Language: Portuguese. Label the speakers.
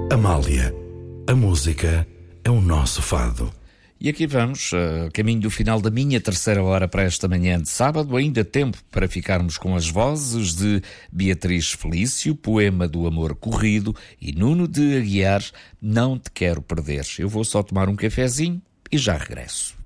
Speaker 1: Amália, a música é o nosso fado.
Speaker 2: E aqui vamos, a caminho do final da minha terceira hora para esta manhã de sábado. Ainda tempo para ficarmos com as vozes de Beatriz Felício, Poema do Amor Corrido, e Nuno de Aguiar, Não Te Quero Perder. Eu vou só tomar um cafezinho e já regresso.